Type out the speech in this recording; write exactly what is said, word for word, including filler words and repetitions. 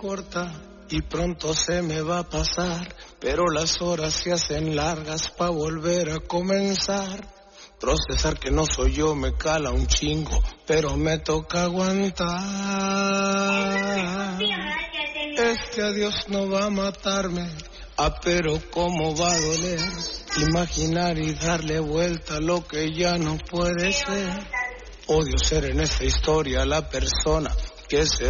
corta y pronto se me va a pasar, pero las horas se hacen largas pa' volver a comenzar. Procesar que no soy yo me cala un chingo, pero me toca aguantar. Este adiós no va a matarme, ah, pero cómo va a doler. Imaginar y darle vuelta a lo que ya no puede ser. Odio ser en esta historia la persona que se